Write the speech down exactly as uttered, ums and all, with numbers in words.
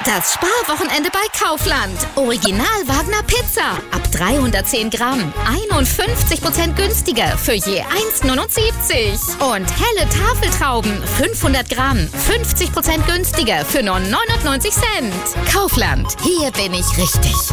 Das Sparwochenende bei Kaufland. Original Wagner Pizza. Ab dreihundertzehn Gramm. einundfünfzig Prozent günstiger für je eins neunundsiebzig. Und helle Tafeltrauben. fünfhundert Gramm. fünfzig Prozent günstiger für nur neunundneunzig Cent. Kaufland. Hier bin ich richtig.